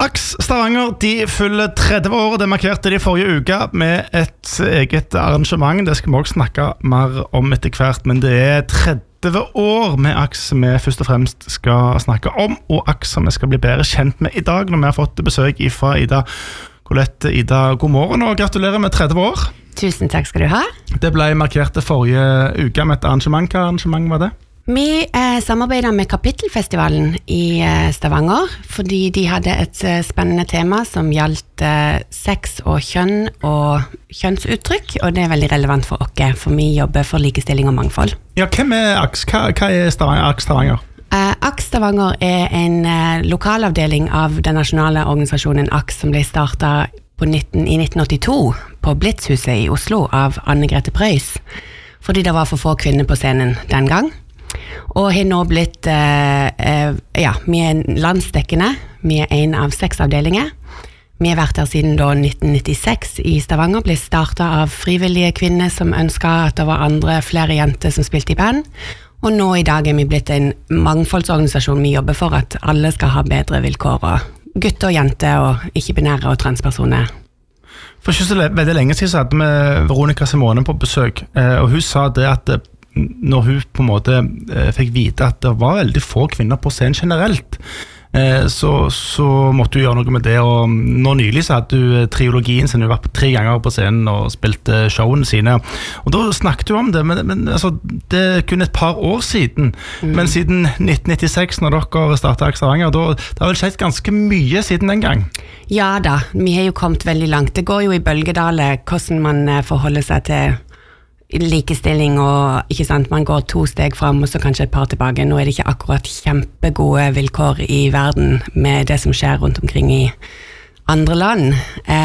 Aks Stavanger, de fyller 30 år. Det markerte de forrige uke med et eget arrangement. Det skal vi også snakke mer om etter hvert, men det 30 år med Aks vi først og fremst skal snakke om, og Aks som vi skal bli bedre kjent med i dag, når vi har fått besøk fra Ida Colette. Ida, god morgen og gratulerer med 30 år. Tusen takk skal du ha. Det ble markert forrige uke med et arrangement. Hva arrangement var det? Vi samarbeidet med Kapittelfestivalen i Stavanger, fordi de hadde et spennende tema som gjaldt sex og kjønn og kjønnsuttrykk, og det veldig relevant for oss, for vi jobber for likestilling og mangfold. Ja, hvem Aks? Hva Aks Stavanger? Aks Stavanger en lokalavdeling av den nasjonale organisasjonen Aks, som ble startet i 1982 på Blitzhuset i Oslo av Anne-Grete Preus, fordi det var for få kvinner på scenen den gang. Og har nå blitt, vi landsdekkende, vi en av 6 avdelinger. Vi har vært her siden 1996 i Stavanger, ble startet av frivillige kvinner som ønsket at det var flere jenter som spilte i band. Og nå i dag vi blitt en mangfoldsorganisasjon. Vi jobber for at alle skal ha bedre vilkår, og gutter og jenter, og ikke-binære og transpersoner. For ikke så veldig lenge siden så hadde vi Veronica Simone på besøk, og hun sa det at når hun på en måte fikk vite at det var veldig få kvinner på scenen generelt, så måtte hun gjøre noe med det, og nå nylig så hadde hun triologien sin, hun var 3 ganger på scenen og spilte showene sine, og da snakket hun om det, men altså, det kun et par år siden, men siden 1996 når dere startet Aks Stavanger, det har vel skjedd ganske mye siden den gang? Ja da, vi har jo kommet veldig langt. Det går jo i bølgedaler hvordan man forholder seg til likestilling, og ikke sant, man går 2 steg frem og så kanskje et par tilbake. Nå det ikke akkurat kjempegode vilkår i verden med det som skjer rundt omkring i andre land.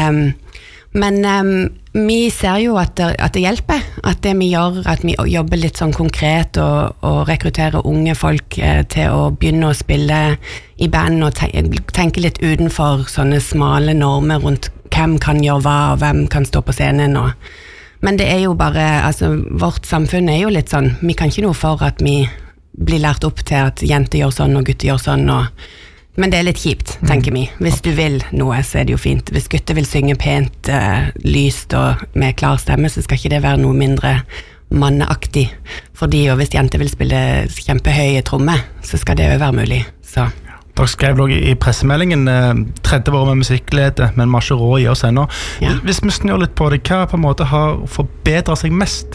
Men vi ser jo at det hjelper, at det vi gjør, at vi jobber litt sånn konkret og rekrutterer unge folk til å begynne å spille i band og tenke litt utenfor sånne smale normer rundt hvem kan gjøre hva og hvem kan stå på scenen men det jo bare, altså vårt samfunn jo litt sånn, vi kan ikke noe for at vi blir lært opp til at jenter gjør sånn og gutter gjør sånn, men det litt kjipt, tenker vi. Hvis du vil noe, så det jo fint. Hvis gutter vil synge pent, lyst og med klar stemme, så skal ikke det være noe mindre manneaktig. Fordi og hvis jenter vil spille kjempehøye trommer, så skal det jo være mulig. Så dere skrev også i pressemeldingen 30 år med musikkglede, men vi har ikke råd i oss ennå. Ja. Hvis vi snur litt på det, hva på en måte har forbedret seg mest?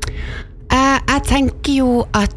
Jeg tenker jo at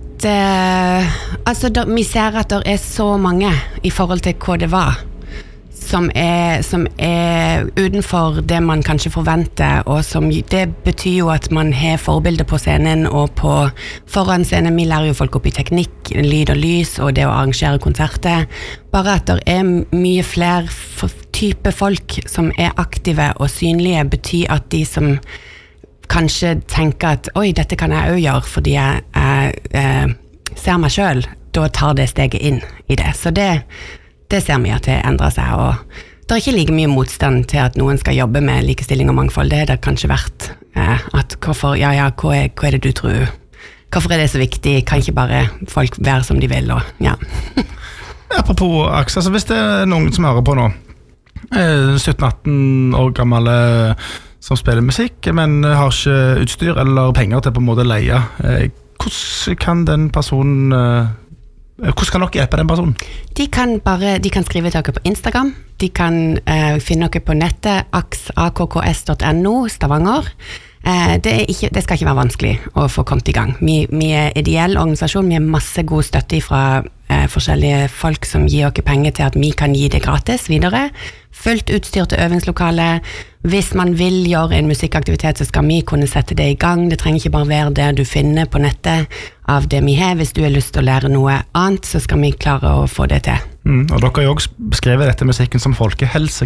vi ser at det så mange i forhold til hva det var som utenfor det man kanskje forventer, og som det betyr jo at man har forbilder på scenen og foran scenen. Vi lærer jo folk opp i teknikk, lyd og lys og det å arrangere konserter. Bare at det mye flere type folk som aktive og synlige, betyr at de som kanskje tenker at oi, dette kan jeg også gjøre fordi jeg ser meg selv, da tar det steget inn i det. Så det ser vi at det endrer seg, og det ikke like mye motstand til at noen skal jobbe med likestilling og mangfold. Det det kanskje vært at hvorfor, hva det du tror? Hvorfor det så viktig? Kan ikke bare folk være som de vil? Og, ja. Apropos Aks, altså hvis det noen som hører på nå, 17-18 år gammel som spiller musikk, men har ikke utstyr eller penger til på en måte leie, hvordan kan den personen hvordan kan dere hjelpe den personen? De kan skrive til dere på Instagram, de kan finne dere på nettet akks.no Stavanger. Det skal ikke være vanskelig å få kommet i gang. Vi ideell organisasjon, vi har masse god støtte fra forskjellige folk som gir dere penger til at vi kan gi det gratis videre. Fullt utstyr til øvingslokale. Hvis man vil gjøre en musikkaktivitet, så skal vi kunne sette det i gang. Det trenger ikke bare være det du finner på nettet av det vi har. Hvis du har lyst til å lære noe annet, så skal vi klare å få det til. Og dere har jo også beskrevet dette musikken som folkehelse.